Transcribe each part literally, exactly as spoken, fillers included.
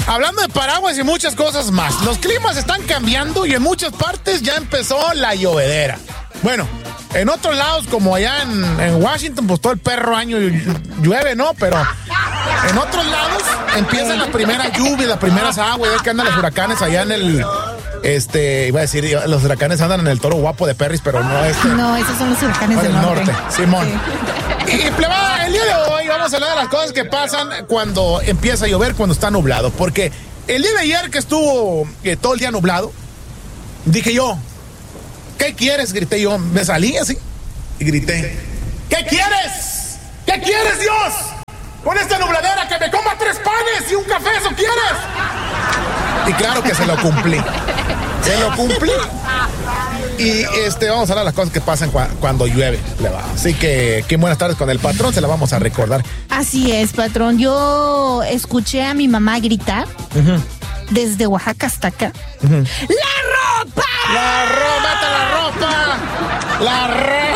Hablando de paraguas y muchas cosas más, los climas están cambiando y en muchas partes ya empezó la llovedera. Bueno, en otros lados, como allá en, en Washington, pues todo el perro año llueve, ¿no? Pero en otros lados empiezan las primeras lluvias, las primeras aguas, ya que andan los huracanes allá en el... Este, iba a decir, los huracanes andan en el Toro Guapo de Perris, pero no este. No, esos son los huracanes del norte. norte. Simón. Sí. Y plebada, el día de hoy vamos a hablar de las cosas que pasan cuando empieza a llover, cuando está nublado. Porque el día de ayer que estuvo eh, todo el día nublado, dije yo, ¿qué quieres? Grité yo, me salí así y grité, ¿qué quieres? ¿Qué quieres, Dios? Con esta nubladera, que me coma tres panes y un café, ¿eso quieres? Y claro que se lo cumplí. Se lo cumplí. Y este, vamos a hablar de las cosas que pasan cua- cuando llueve. Así que, qué buenas tardes con el patrón, se la vamos a recordar. Así es, patrón. Yo escuché a mi mamá gritar uh-huh. desde Oaxaca hasta acá. Uh-huh. ¡La ropa! ¡La ropa! ¡La ropa! ¡La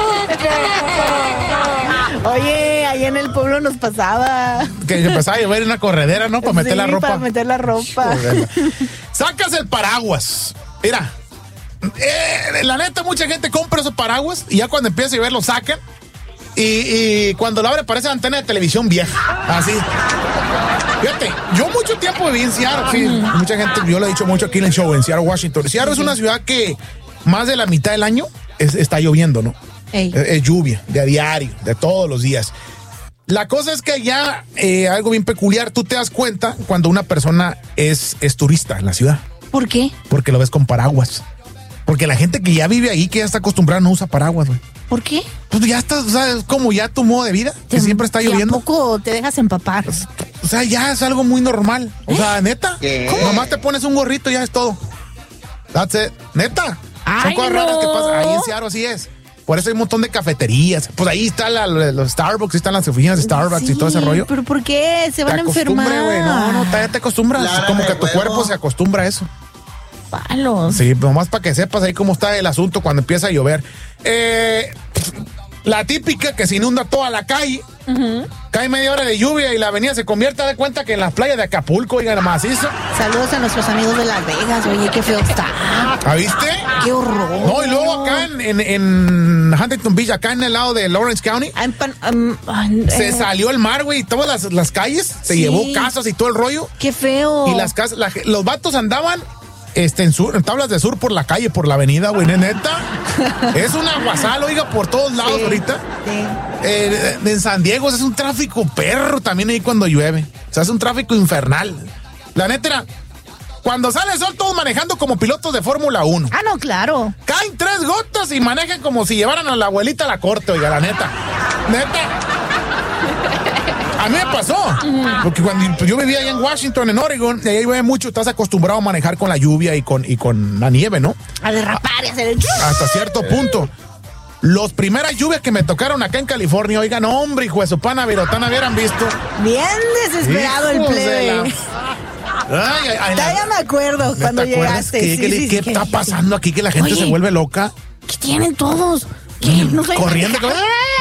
ropa! Oye, ahí en el pueblo nos pasaba. Que empezaba a llover en una corredera, ¿no? Para meter sí, la ropa. para meter la ropa. Sacas el paraguas. Mira, eh, la neta, mucha gente compra esos paraguas y ya cuando empieza a llover lo sacan. Y, y cuando lo abre parece antena de televisión vieja. Así. Fíjate, yo mucho tiempo viví en Seattle. Sí, mucha gente, yo lo he dicho mucho aquí en el show, en Seattle, Washington. Seattle sí. Es una ciudad que más de la mitad del año es, está lloviendo, ¿no? Es, es lluvia, de a diario, de todos los días. La cosa es que ya eh, algo bien peculiar, tú te das cuenta cuando una persona es, es turista en la ciudad. ¿Por qué? Porque lo ves con paraguas. Porque la gente que ya vive ahí, que ya está acostumbrada, no usa paraguas, güey. ¿Por qué? Pues ya está, o sea, es como ya tu modo de vida, que te, siempre está lloviendo. ¿A poco te dejas empapar? Pues, o sea, ya es algo muy normal. O ¿Eh? sea, neta. ¿Cómo? Nomás te pones un gorrito y ya es todo. That's it. Neta. Ay, son cosas no. raras que pasan. Ahí en Seattle así es. Por eso hay un montón de cafeterías. Pues ahí están la, los Starbucks, ahí están las oficinas de Starbucks sí, y todo ese rollo. ¿Pero por qué? Se van a enfermar. Wey. No, no, ya te acostumbras. Claro, como que tu huevo. cuerpo se acostumbra a eso. Palos. Sí, nomás para que sepas ahí cómo está el asunto cuando empieza a llover. Eh, la típica que se inunda toda la calle. Uh-huh. Cae media hora de lluvia y la avenida se convierte, de cuenta que en las playas de Acapulco, oigan, macizo. Saludos a nuestros amigos de Las Vegas, oye, qué feo está. ¿Ah, viste? Qué horror. No, y luego acá en, en, en Huntington Beach, acá en el lado de Lawrence County, pan, um, uh, se eh. salió el mar, güey, y todas las, las calles, se sí. llevó casas y todo el rollo. Qué feo. Y las casas, la, los vatos andaban Este, en, sur, en tablas de sur por la calle, por la avenida, güey, neta. Es un aguasal, oiga, por todos lados sí, ahorita. Sí. Eh, en San Diego es un tráfico perro también ahí cuando llueve. O sea, es un tráfico infernal. La neta era, cuando sale el sol, todos manejando como pilotos de Fórmula uno. Ah, no, claro. Caen tres gotas y manejan como si llevaran a la abuelita a la corte, oiga, la neta. Neta. A mí me pasó, uh-huh. porque cuando yo vivía allá en Washington, en Oregon, y ahí llueve mucho, estás acostumbrado a manejar con la lluvia y con, y con la nieve, ¿no? A derrapar y hacer el... Hasta cierto punto. Los primeras lluvias que me tocaron acá en California, oigan, hombre, hijo de su pana virotana, hubieran visto. Bien desesperado el plebe. La... Ay, ay, ay, ya me acuerdo cuando llegaste. ¿Qué, sí, qué, sí, ¿qué sí, está sí, pasando aquí que la gente Oye, se vuelve loca? ¿Qué tienen todos? ¿Qué? No sé. Corriendo. Como,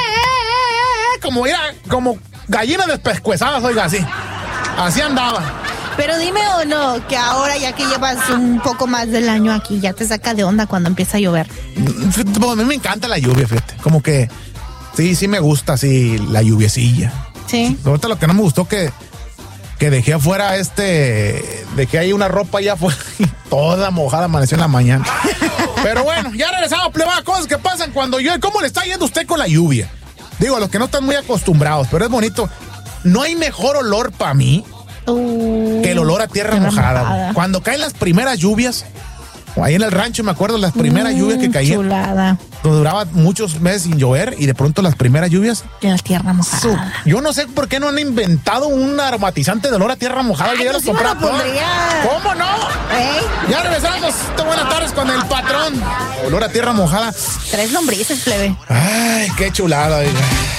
como, mira, como gallinas despescuezadas, oiga, así. Así andaba. Pero dime o no, que ahora ya que llevas un poco más del año aquí, ya te saca de onda cuando empieza a llover. A mí me encanta la lluvia, fíjate. Como que, sí, sí me gusta así la lluviecilla. Sí. Ahorita lo que no me gustó que, que dejé afuera este, dejé ahí una ropa allá afuera y toda mojada amaneció en la mañana. Pero bueno, ya regresamos, plebada, cosas que pasan cuando llueve. ¿Cómo le está yendo usted con la lluvia? Digo, a los que no están muy acostumbrados, pero es bonito. No hay mejor olor para mí uh, que el olor a tierra, tierra mojada. mojada. Cuando caen las primeras lluvias, o ahí en el rancho me acuerdo las primeras mm, lluvias que caían. Chulada. Duraba muchos meses sin llover y de pronto las primeras lluvias. De la tierra mojada. Su, yo no sé por qué no han inventado un aromatizante de olor a tierra mojada. Ay, ya pues los sí compraron. ¿Cómo no? ¿Eh? Ya regresamos. Buenas tardes con el patrón. Olor a tierra mojada. Tres lombrices, plebe. Ay, qué chulada, oiga.